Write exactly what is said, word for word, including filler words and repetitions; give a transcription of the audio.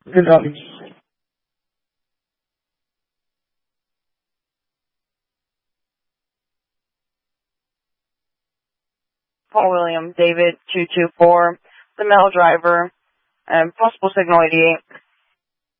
Good job. Paul William, David two two four, the male driver, um, possible signal eighty-eight.